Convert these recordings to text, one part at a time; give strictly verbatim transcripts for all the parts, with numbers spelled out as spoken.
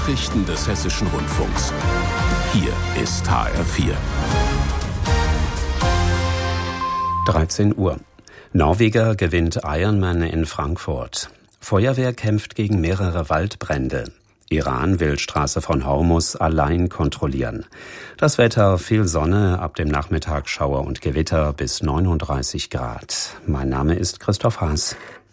Nachrichten des Hessischen Rundfunks. Hier ist H R vier. dreizehn Uhr. Norweger gewinnt Ironman in Frankfurt. Feuerwehr kämpft gegen mehrere Waldbrände. Iran will Straße von Hormuz allein kontrollieren. Das Wetter: viel Sonne, ab dem Nachmittag Schauer und Gewitter bis neununddreißig Grad. Mein Name ist Christoph Haas.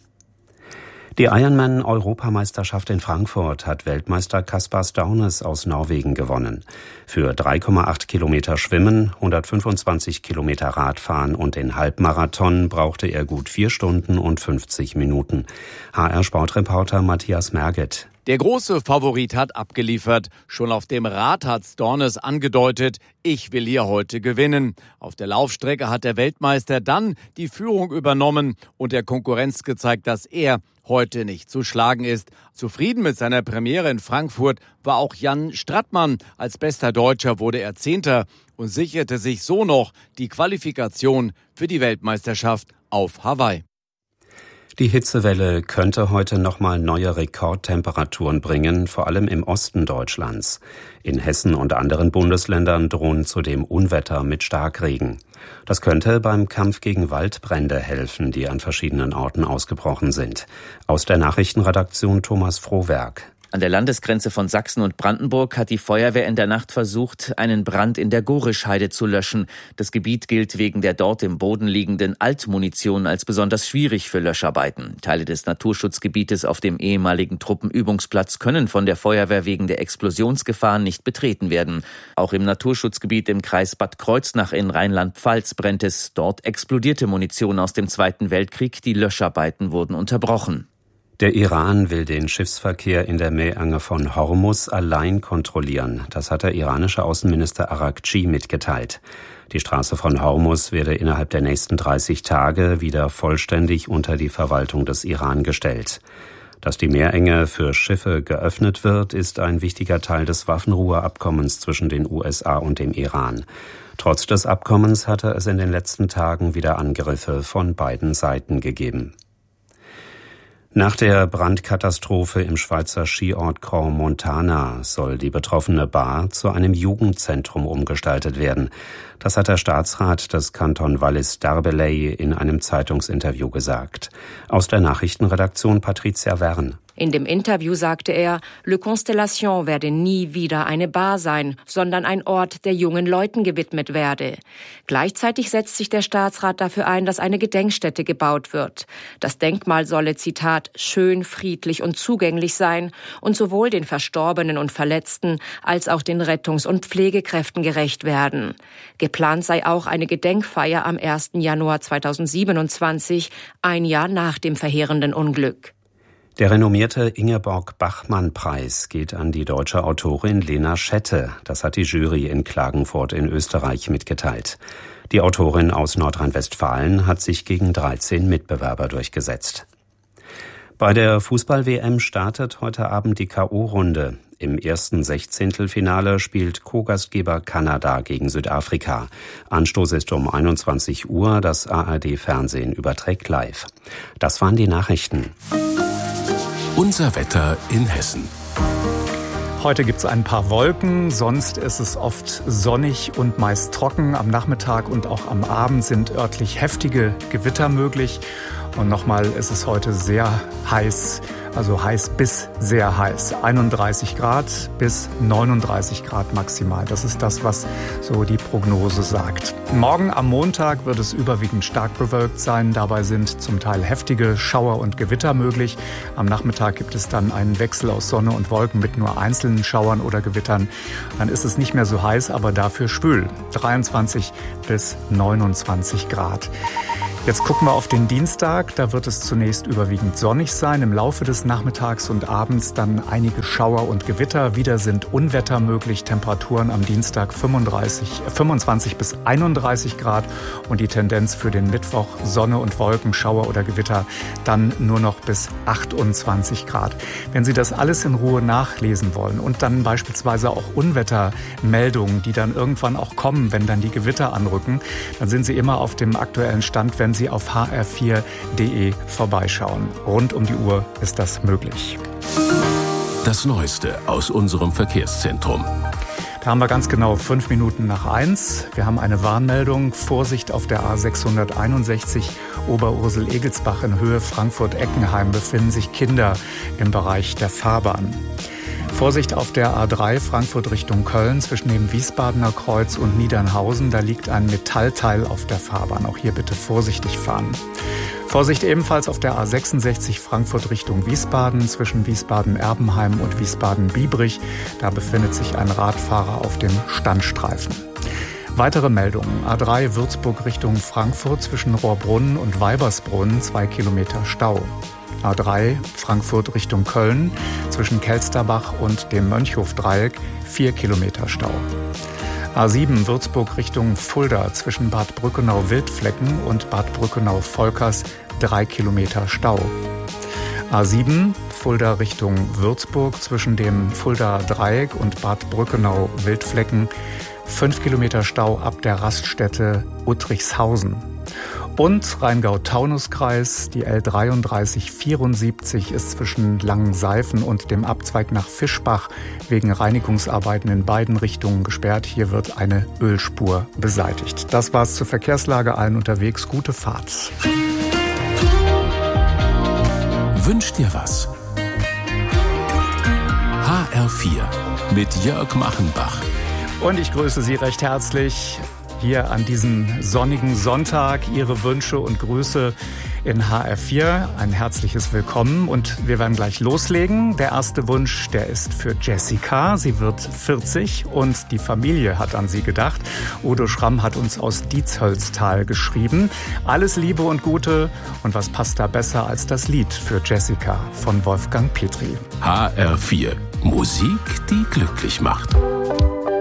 Die Ironman-Europameisterschaft in Frankfurt hat Weltmeister Caspar Staurnes aus Norwegen gewonnen. Für drei Komma acht Kilometer Schwimmen, hundertfünfundzwanzig Kilometer Radfahren und den Halbmarathon brauchte er gut vier Stunden und fünfzig Minuten. H R-Sportreporter Matthias Merget. Der große Favorit hat abgeliefert. Schon auf dem Rad hat Staurnes angedeutet, ich will hier heute gewinnen. Auf der Laufstrecke hat der Weltmeister dann die Führung übernommen und der Konkurrenz gezeigt, dass er heute nicht zu schlagen ist. Zufrieden mit seiner Premiere in Frankfurt war auch Jan Strattmann. Als bester Deutscher wurde er Zehnter und sicherte sich so noch die Qualifikation für die Weltmeisterschaft auf Hawaii. Die Hitzewelle könnte heute nochmal neue Rekordtemperaturen bringen, vor allem im Osten Deutschlands. In Hessen und anderen Bundesländern drohen zudem Unwetter mit Starkregen. Das könnte beim Kampf gegen Waldbrände helfen, die an verschiedenen Orten ausgebrochen sind. Aus der Nachrichtenredaktion Thomas Frohwerk. An der Landesgrenze von Sachsen und Brandenburg hat die Feuerwehr in der Nacht versucht, einen Brand in der Gorischheide zu löschen. Das Gebiet gilt wegen der dort im Boden liegenden Altmunition als besonders schwierig für Löscharbeiten. Teile des Naturschutzgebietes auf dem ehemaligen Truppenübungsplatz können von der Feuerwehr wegen der Explosionsgefahren nicht betreten werden. Auch im Naturschutzgebiet im Kreis Bad Kreuznach in Rheinland-Pfalz brennt es. Dort explodierte Munition aus dem Zweiten Weltkrieg. Die Löscharbeiten wurden unterbrochen. Der Iran will den Schiffsverkehr in der Meerenge von Hormuz allein kontrollieren. Das hat der iranische Außenminister Araghchi mitgeteilt. Die Straße von Hormuz werde innerhalb der nächsten dreißig Tage wieder vollständig unter die Verwaltung des Iran gestellt. Dass die Meerenge für Schiffe geöffnet wird, ist ein wichtiger Teil des Waffenruheabkommens zwischen den U S A und dem Iran. Trotz des Abkommens hatte es in den letzten Tagen wieder Angriffe von beiden Seiten gegeben. Nach der Brandkatastrophe im Schweizer Skiort Crans-Montana soll die betroffene Bar zu einem Jugendzentrum umgestaltet werden. Das hat der Staatsrat des Kanton Wallis-d'Arbelaye in einem Zeitungsinterview gesagt. Aus der Nachrichtenredaktion Patricia Wern. In dem Interview sagte er, Le Constellation werde nie wieder eine Bar sein, sondern ein Ort, der jungen Leuten gewidmet werde. Gleichzeitig setzt sich der Staatsrat dafür ein, dass eine Gedenkstätte gebaut wird. Das Denkmal solle, Zitat, schön, friedlich und zugänglich sein und sowohl den Verstorbenen und Verletzten als auch den Rettungs- und Pflegekräften gerecht werden. Geplant sei auch eine Gedenkfeier am ersten Januar zweitausendsiebenundzwanzig, ein Jahr nach dem verheerenden Unglück. Der renommierte Ingeborg-Bachmann-Preis geht an die deutsche Autorin Lena Schette. Das hat die Jury in Klagenfurt in Österreich mitgeteilt. Die Autorin aus Nordrhein-Westfalen hat sich gegen dreizehn Mitbewerber durchgesetzt. Bei der Fußball-W M startet heute Abend die K O-Runde. Im ersten Sechzehntelfinale spielt Co-Gastgeber Kanada gegen Südafrika. Anstoß ist um einundzwanzig Uhr. Das A R D-Fernsehen überträgt live. Das waren die Nachrichten. Unser Wetter in Hessen. Heute gibt es ein paar Wolken, sonst ist es oft sonnig und meist trocken. Am Nachmittag und auch am Abend sind örtlich heftige Gewitter möglich. Und nochmal ist es heute sehr heiß, also heiß bis sehr heiß. einunddreißig Grad bis neununddreißig Grad maximal. Das ist das, was so die Prognose sagt. Morgen am Montag wird es überwiegend stark bewölkt sein. Dabei sind zum Teil heftige Schauer und Gewitter möglich. Am Nachmittag gibt es dann einen Wechsel aus Sonne und Wolken mit nur einzelnen Schauern oder Gewittern. Dann ist es nicht mehr so heiß, aber dafür schwül. dreiundzwanzig bis neunundzwanzig Grad. Jetzt gucken wir auf den Dienstag. Da wird es zunächst überwiegend sonnig sein. Im Laufe des Nachmittags und Abends dann einige Schauer und Gewitter. Wieder sind Unwetter möglich. Temperaturen am Dienstag fünfunddreißig, fünfundzwanzig bis einunddreißig Grad. Und die Tendenz für den Mittwoch Sonne und Wolken, Schauer oder Gewitter dann nur noch bis achtundzwanzig Grad. Wenn Sie das alles in Ruhe nachlesen wollen und dann beispielsweise auch Unwettermeldungen, die dann irgendwann auch kommen, wenn dann die Gewitter anrücken, dann sind Sie immer auf dem aktuellen Stand, wenn Sie auf h r vier punkt d e vorbeischauen. Rund um die Uhr ist das möglich. Das Neueste aus unserem Verkehrszentrum. Da haben wir ganz genau fünf Minuten nach eins. Wir haben eine Warnmeldung. Vorsicht auf der A sechshunderteinundsechzig Oberursel-Egelsbach in Höhe Frankfurt-Eckenheim befinden sich Kinder im Bereich der Fahrbahn. Vorsicht auf der A drei Frankfurt Richtung Köln zwischen dem Wiesbadener Kreuz und Niedernhausen. Da liegt ein Metallteil auf der Fahrbahn. Auch hier bitte vorsichtig fahren. Vorsicht ebenfalls auf der A sechsundsechzig Frankfurt Richtung Wiesbaden zwischen Wiesbaden-Erbenheim und Wiesbaden-Biebrich. Da befindet sich ein Radfahrer auf dem Standstreifen. Weitere Meldungen. A drei Würzburg Richtung Frankfurt zwischen Rohrbrunn und Weibersbrunn, zwei Kilometer Stau. A drei Frankfurt Richtung Köln zwischen Kelsterbach und dem Mönchhof-Dreieck, vier Kilometer Stau. A sieben Würzburg Richtung Fulda zwischen Bad Brückenau-Wildflecken und Bad Brückenau-Volkers, drei Kilometer Stau. A sieben Fulda Richtung Würzburg zwischen dem Fulda-Dreieck und Bad Brückenau-Wildflecken, fünf Kilometer Stau ab der Raststätte Uttrichshausen. Und Rheingau-Taunus-Kreis, die L dreiunddreißig vierundsiebzig ist zwischen Langenseifen und dem Abzweig nach Fischbach wegen Reinigungsarbeiten in beiden Richtungen gesperrt. Hier wird eine Ölspur beseitigt. Das war's zur Verkehrslage. Allen unterwegs gute Fahrt. Wünsch dir was? H R vier mit Jörg Machenbach. Und ich grüße Sie recht herzlich hier an diesem sonnigen Sonntag. Ihre Wünsche und Grüße in H R vier. Ein herzliches Willkommen und wir werden gleich loslegen. Der erste Wunsch, der ist für Jessica. Sie wird vierzig und die Familie hat an sie gedacht. Udo Schramm hat uns aus Dietshölztal geschrieben. Alles Liebe und Gute und was passt da besser als das Lied für Jessica von Wolfgang Petri. H R vier. Musik, die glücklich macht.